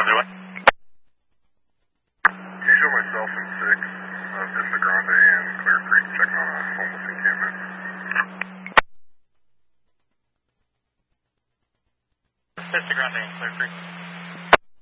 Grande what? Can you show myself and 6, Vista Grande and Clear Creek checking on a homeless encampment? Vista Grande and Clear Creek.